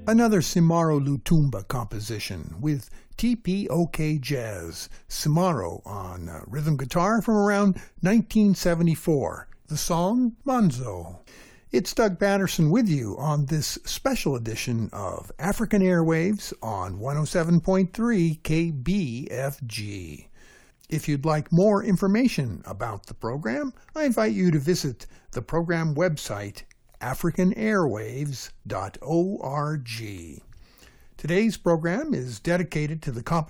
Another Simaro Lutumba composition with TPOK Jazz, Simaro on rhythm guitar from around 1974. The song, Manzo. It's Doug Patterson with you on this special edition of African Airwaves on 107.3 KBFG. If you'd like more information about the program, I invite you to visit the program website africanairwaves.org. Today's program is dedicated to the